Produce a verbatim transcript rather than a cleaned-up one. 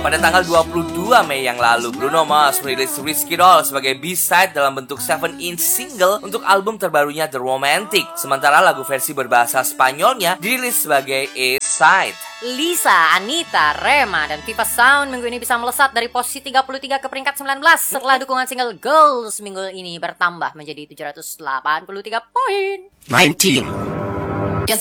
Pada tanggal dua puluh dua Mei yang lalu, Bruno Mars merilis Risky Doll sebagai B-side dalam bentuk tujuh inch single untuk album terbarunya The Romantic. Sementara lagu versi berbahasa Spanyolnya dirilis sebagai A-side. Lisa, Anita, Rema, dan Viva Sound minggu ini bisa melesat dari posisi tiga puluh tiga ke peringkat sembilan belas setelah dukungan single Girls minggu ini bertambah menjadi tujuh ratus delapan puluh tiga poin. nineteen